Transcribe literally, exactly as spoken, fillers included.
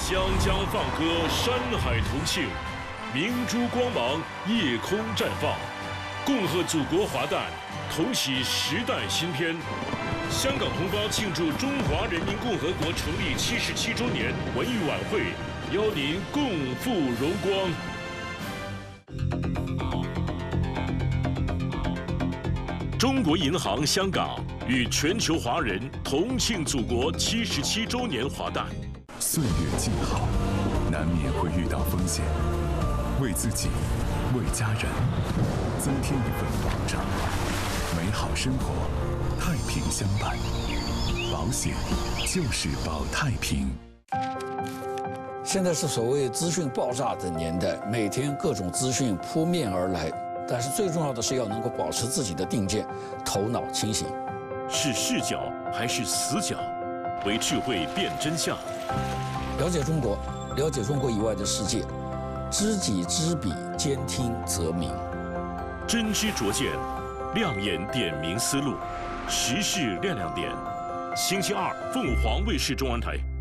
湘江放歌，山海同庆，明珠光芒，夜空绽放，恭贺祖国华诞，同喜时代新篇。香港同胞庆祝中华人民共和国成立七十七周年文艺晚会，邀您共赴荣光。中国银行香港与全球华人同庆祖国七十七周年华诞。 岁月静好，难免会遇到风险，为自己，为家人，增添一份保障。美好生活，太平相伴。保险就是保太平。 现在是所谓资讯爆炸的年代，每天各种资讯扑面而来。但是最重要的是要能够保持自己的定见，头脑清醒。 是视角还是死角？为智慧辨真相。 了解中国，了解中国以外的世界，知己知彼，兼听则明。 真知灼见，亮眼点明思路，时事亮亮点。星期二，凤凰卫视中文台。